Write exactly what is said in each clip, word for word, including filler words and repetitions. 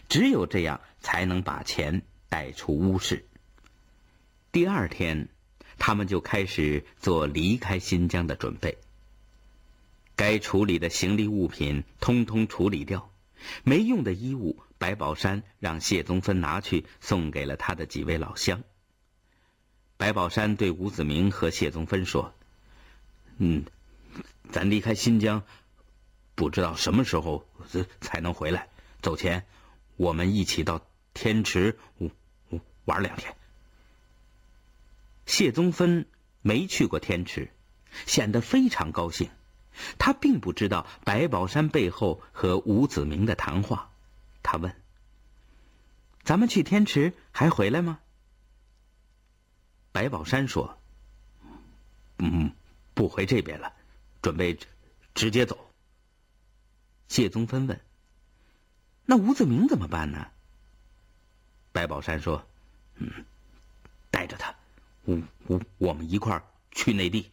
只有这样才能把钱带出乌市。第二天，他们就开始做离开新疆的准备。该处理的行李物品通通处理掉，没用的衣物，白宝山让谢宗芬拿去送给了他的几位老乡。白宝山对吴子明和谢宗芬说：“嗯，咱离开新疆，不知道什么时候才能回来。走前，我们一起到天池玩两天。”谢宗芬没去过天池，显得非常高兴。他并不知道白宝山背后和吴子明的谈话。他问：“咱们去天池还回来吗？”白宝山说：“嗯，不回这边了，准备直接走。”谢宗芬问：“那吴子明怎么办呢？”白宝山说：“嗯，带着他，我我我们一块儿去内地。”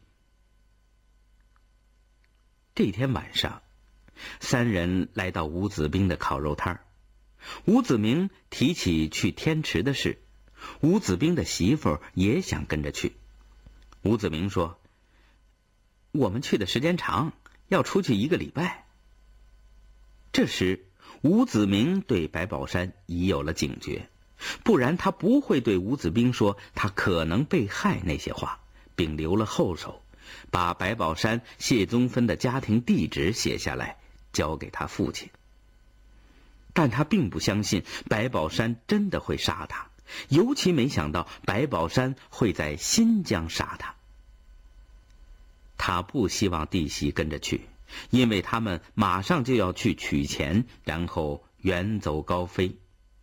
这天晚上，三人来到吴子斌的烤肉摊儿。吴子明提起去天池的事，吴子斌的媳妇也想跟着去。吴子明说：“我们去的时间长，要出去一个礼拜。”这时，吴子明对白宝山已有了警觉，不然他不会对吴子斌说他可能被害那些话，并留了后手，把白宝山、谢宗芬的家庭地址写下来，交给他父亲。但他并不相信白宝山真的会杀他，尤其没想到白宝山会在新疆杀他。他不希望弟媳跟着去，因为他们马上就要去取钱，然后远走高飞。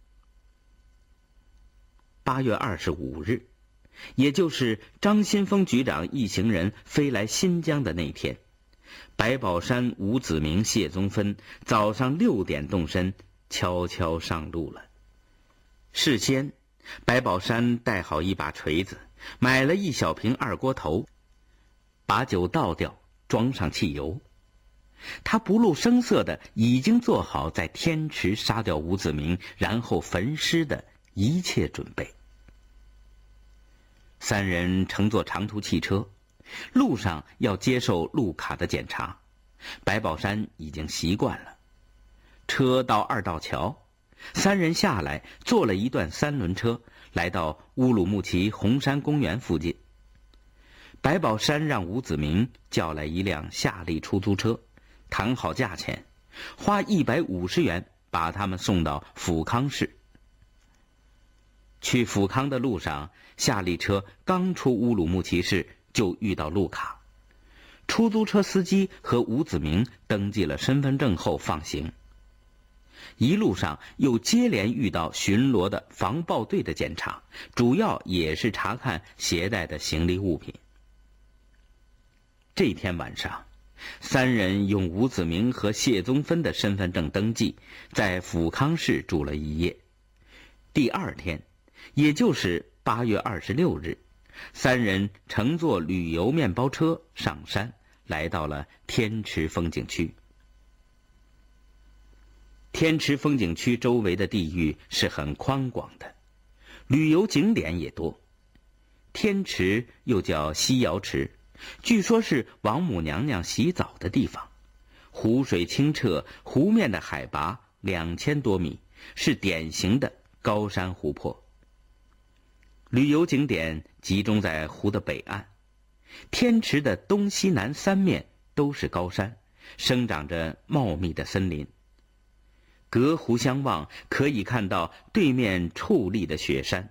八月二十五日，也就是张新峰局长一行人飞来新疆的那天，白宝山、吴子明、谢宗芬早上六点动身，悄悄上路了。事先，白宝山带好一把锤子，买了一小瓶二锅头，把酒倒掉，装上汽油。他不露声色的已经做好在天池杀掉吴子明，然后焚尸的一切准备。三人乘坐长途汽车，路上要接受路卡的检查。白宝山已经习惯了。车到二道桥，三人下来，坐了一段三轮车，来到乌鲁木齐红山公园附近。白宝山让吴子明叫来一辆夏利出租车，谈好价钱，花一百五十元把他们送到阜康市。去阜康的路上，夏利车刚出乌鲁木齐市就遇到路卡，出租车司机和吴子明登记了身份证后放行。一路上又接连遇到巡逻的防暴队的检查，主要也是查看携带的行李物品。这天晚上，三人用吴子明和谢宗芬的身份证登记，在阜康市住了一夜。第二天，也就是八月二十六日，三人乘坐旅游面包车上山，来到了天池风景区。天池风景区周围的地域是很宽广的，旅游景点也多。天池又叫西瑶池，据说是王母娘娘洗澡的地方。湖水清澈，湖面的海拔两千多米，是典型的高山湖泊。旅游景点集中在湖的北岸，天池的东西南三面都是高山，生长着茂密的森林。隔湖相望，可以看到对面矗立的雪山。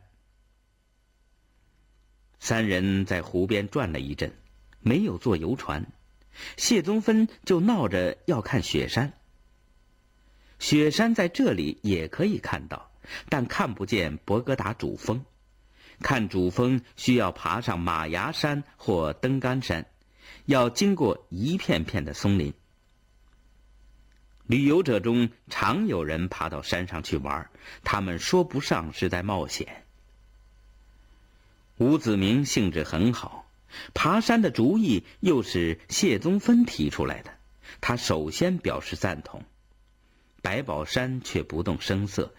三人在湖边转了一阵，没有坐游船，谢宗芬就闹着要看雪山。雪山在这里也可以看到，但看不见博格达主峰。看主峰需要爬上马牙山或登干山，要经过一片片的松林。旅游者中常有人爬到山上去玩，他们说不上是在冒险。吴子明兴致很好，爬山的主意又是谢宗芬提出来的，他首先表示赞同。白宝山却不动声色，